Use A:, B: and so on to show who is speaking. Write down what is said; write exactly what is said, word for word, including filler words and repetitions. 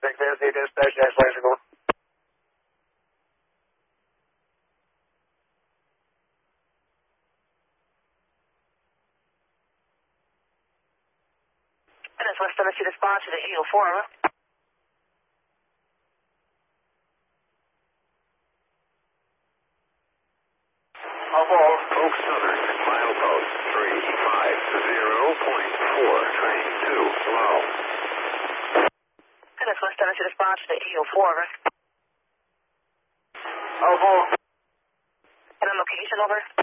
A: six Nancy, dispatch, dash line signal.
B: And it's West Tennessee dispatch to the eight oh four, over.
A: Alpha.
C: Oak Southern, milepost three five zero point four, train two, low.
B: And it's West Tennessee dispatch to the eight oh four, over.
A: Alpha.
B: And a location, over.